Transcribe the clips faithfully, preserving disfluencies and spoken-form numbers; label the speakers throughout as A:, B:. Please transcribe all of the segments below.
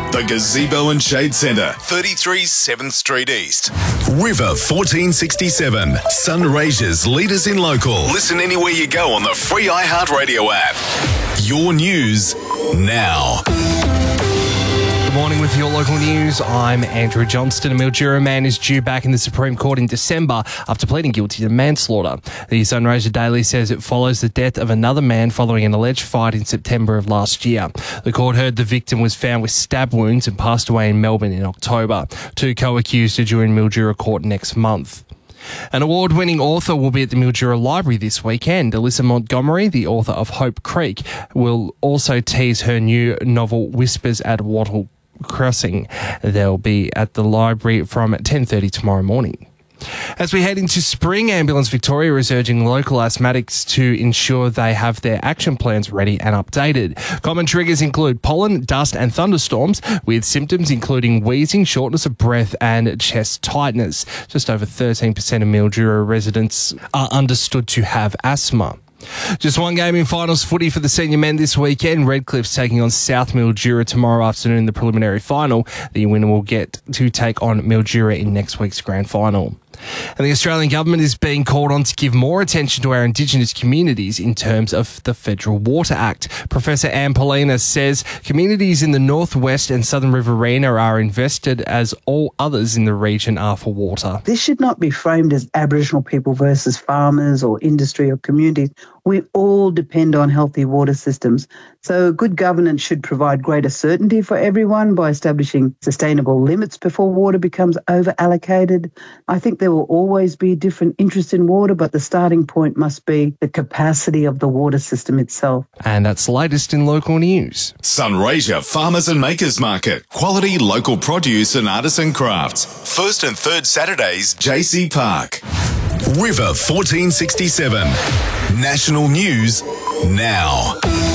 A: The Gazebo and Shade Centre, thirty-three seventh Street East. River fourteen sixty-seven, Sunraysia's leaders in local. Listen anywhere you go on the free iHeartRadio app. Your news now.
B: Good morning with your local news. I'm Andrew Johnston. A Mildura man is due back in the Supreme Court in December after pleading guilty to manslaughter. The Sunraysia Daily says it follows the death of another man following an alleged fight in September of last year. The court heard the victim was found with stab wounds and passed away in Melbourne in October. Two co-accused are due in Mildura Court next month. An award-winning author will be at the Mildura Library this weekend. Alyssa Montgomery, the author of Hope Creek, will also tease her new novel Whispers at Wattle Crossing. They'll be at the library from ten thirty tomorrow morning. As we head into spring, Ambulance Victoria is urging local asthmatics to ensure they have their action plans ready and updated. Common triggers include pollen, dust and thunderstorms, with symptoms including wheezing, shortness of breath and chest tightness. Just over thirteen percent of Mildura residents are understood to have asthma. Just one game in finals footy for the senior men this weekend. Redcliffe's taking on South Mildura tomorrow afternoon in the preliminary final. The winner will get to take on Mildura in next week's grand final. And the Australian government is being called on to give more attention to our Indigenous communities in terms of the Federal Water Act. Professor Anne Paulina says communities in the northwest and southern Riverina are invested as all others in the region are for water.
C: This should not be framed as Aboriginal people versus farmers or industry or communities. We all depend on healthy water systems. So good governance should provide greater certainty for everyone by establishing sustainable limits before water becomes over-allocated. I think there will always be different interests in water, but the starting point must be the capacity of the water system itself.
B: And that's the latest in local news.
A: Sunraysia Farmers and Makers Market. Quality local produce and artisan crafts. First and third Saturdays, J C Park. River fourteen sixty-seven. National News now.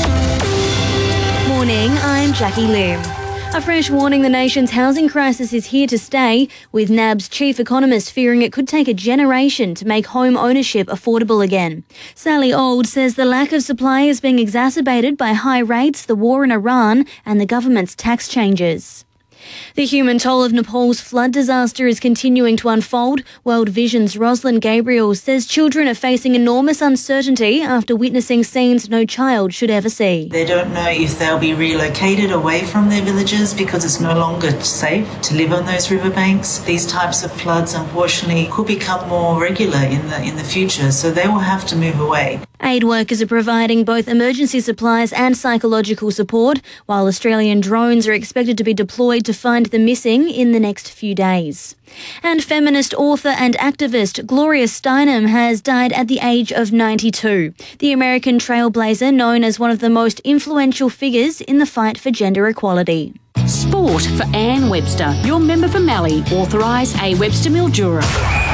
D: Morning, I'm Jackie Lim. A fresh warning: the nation's housing crisis is here to stay, with N A B's chief economist fearing it could take a generation to make home ownership affordable again. Sally Auld says the lack of supply is being exacerbated by high rates, the war in Iran and the government's tax changes. The human toll of Nepal's flood disaster is continuing to unfold. World Vision's Rosalind Gabriel says children are facing enormous uncertainty after witnessing scenes no child should ever see.
E: They don't know if they'll be relocated away from their villages because it's no longer safe to live on those riverbanks. These types of floods, unfortunately, could become more regular in the in the future, so they will have to move away.
D: Aid workers are providing both emergency supplies and psychological support, while Australian drones are expected to be deployed to find the missing in the next few days. And feminist author and activist Gloria Steinem has died at the age of ninety-two. The American trailblazer, known as one of the most influential figures in the fight for gender equality.
F: Sport for Anne Webster. Your member for Mallee. Authorise A Webster Mildura.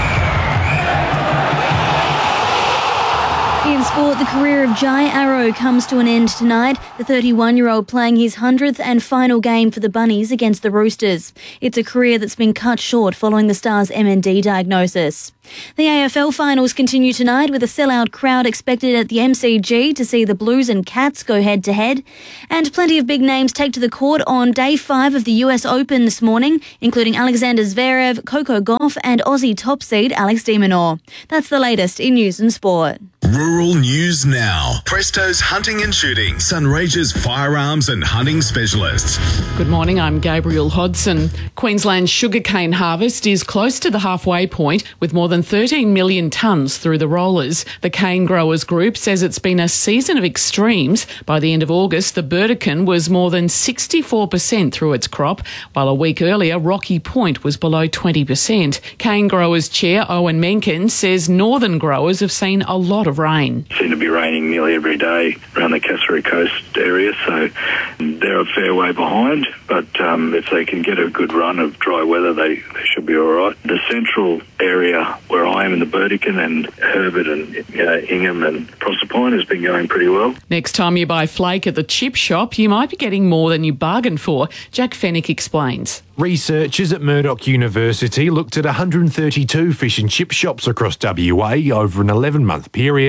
D: In sport, the career of Jai Arrow comes to an end tonight, the thirty-one-year-old playing his hundredth and final game for the Bunnies against the Roosters. It's a career that's been cut short following the Stars' M N D diagnosis. The A F L finals continue tonight with a sellout crowd expected at the M C G to see the Blues and Cats go head-to-head. And plenty of big names take to the court on day five of the U S Open this morning, including Alexander Zverev, Coco Gauff and Aussie top seed Alex de Minaur. That's the latest in news and sport.
A: Rural News Now. Presto's Hunting and Shooting. Sunraysia's firearms and hunting specialists.
G: Good morning, I'm Gabriel Hodson. Queensland's sugarcane harvest is close to the halfway point, with more than thirteen million tonnes through the rollers. The Cane Growers Group says it's been a season of extremes. By the end of August, the Burdekin was more than sixty-four percent through its crop, while a week earlier, Rocky Point was below twenty percent. Cane Growers Chair Owen Mencken says northern growers have seen a lot of rain.
H: It seemed to be raining nearly every day around the Cassowary Coast area, so they're a fair way behind, but um, if they can get a good run of dry weather, they, they should be all right. The central area where I am in the Burdekin and Herbert and you know, Ingham and Proserpine has been going pretty well.
G: Next time you buy flake at the chip shop, you might be getting more than you bargained for. Jack Fennick explains.
I: Researchers at Murdoch University looked at one hundred thirty-two fish and chip shops across W A over an eleven-month period.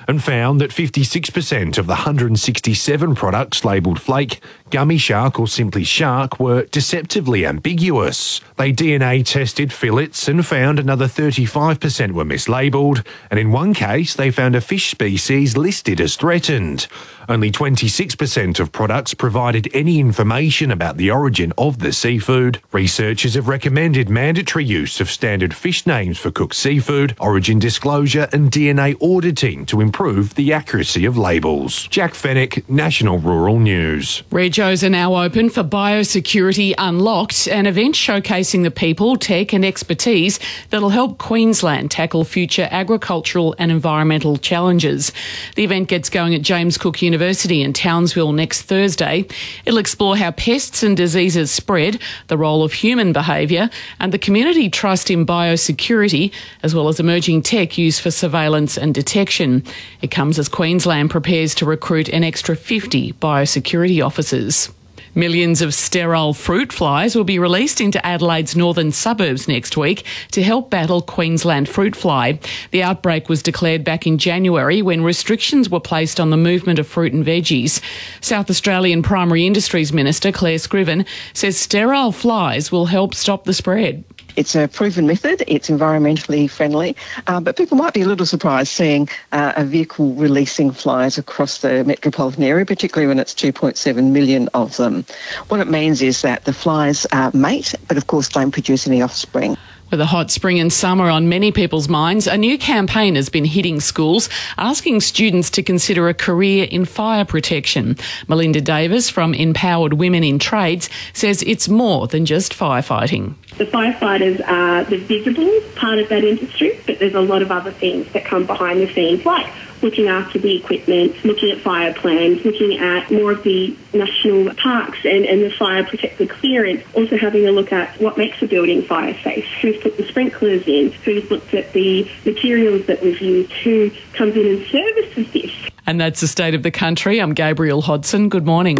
I: and found that fifty-six percent of the one hundred sixty-seven products labelled flake, gummy shark or simply shark were deceptively ambiguous. They D N A tested fillets and found another thirty-five percent were mislabelled, and in one case they found a fish species listed as threatened. Only twenty-six percent of products provided any information about the origin of the seafood. Researchers have recommended mandatory use of standard fish names for cooked seafood, origin disclosure and D N A auditing to improve the accuracy of labels. Jack Fennick, National Rural News.
G: Regos are now open for Biosecurity Unlocked, an event showcasing the people, tech and expertise that'll help Queensland tackle future agricultural and environmental challenges. The event gets going at James Cook University in Townsville next Thursday. It'll explore how pests and diseases spread, the role of human behaviour and the community trust in biosecurity, as well as emerging tech used for surveillance and detection. It comes as Queensland prepares to recruit an extra fifty biosecurity officers. Millions of sterile fruit flies will be released into Adelaide's northern suburbs next week to help battle Queensland fruit fly. The outbreak was declared back in January when restrictions were placed on the movement of fruit and veggies. South Australian Primary Industries Minister Claire Scriven says sterile flies will help stop the spread.
J: It's a proven method, it's environmentally friendly, uh, but people might be a little surprised seeing uh, a vehicle releasing flies across the metropolitan area, particularly when it's two point seven million of them. What it means is that the flies uh, mate, but of course don't produce any offspring.
G: With a hot spring and summer on many people's minds, a new campaign has been hitting schools, asking students to consider a career in fire protection. Melinda Davis from Empowered Women in Trades says it's more than just firefighting.
K: The firefighters are the visible part of that industry, but there's a lot of other things that come behind the scenes, like looking after the equipment, looking at fire plans, looking at more of the national parks and, and the fire protected clearance, also having a look at what makes a building fire safe, who's put the sprinklers in, who's looked at the materials that we've used, who comes in and services this.
G: And that's the state of the country. I'm Gabrielle Hodson. Good morning.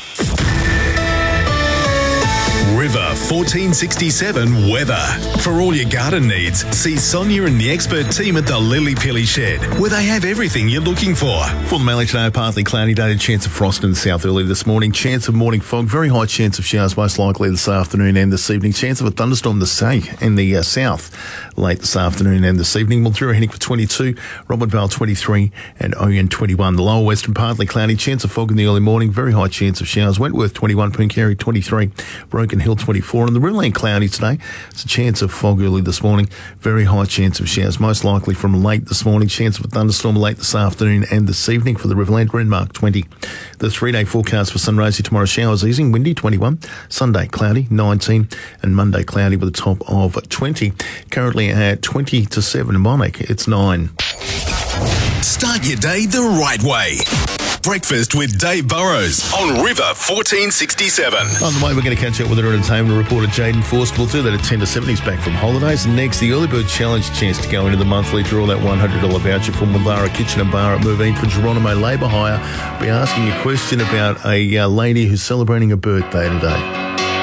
A: River fourteen sixty-seven weather. For all your garden needs, see Sonia and the expert team at the Lily Pilly Shed, where they have everything you're looking for. For the Mallee today, partly cloudy day, chance of frost in the south early this morning, chance of morning fog, very high chance of showers most likely this afternoon and this evening, chance of a thunderstorm this day in the uh, south late this afternoon and this evening. Mildura heading for twenty-two, Robert Vale twenty-three and Oyen twenty-one. The lower western partly cloudy, chance of fog in the early morning, very high chance of showers, Wentworth twenty-one, Pooncarie twenty-three, Broken Hill twenty-four, and the Riverland cloudy today. It's a chance of fog early this morning, very high chance of showers, most likely from late this morning, chance of a thunderstorm late this afternoon and this evening for the Riverland. Renmark twenty. The three-day forecast for Sunraysia tomorrow, showers easing, windy twenty-one, Sunday cloudy nineteen, and Monday cloudy with a top of twenty. Currently at twenty to seven in Monac, it's nine. Start your day the right way. Breakfast with Dave Burrows on River fourteen sixty-seven.
L: On the way, we're going to catch up with our entertainment reporter Jaden Forster. We'll do that at ten to seven. He's back from holidays. And next, the Early Bird Challenge, chance to go into the monthly draw, that one hundred dollars voucher from Wildara Kitchen and Bar at Moveen for Geronimo Labour Hire. We're asking a question about a uh, lady who's celebrating a birthday today.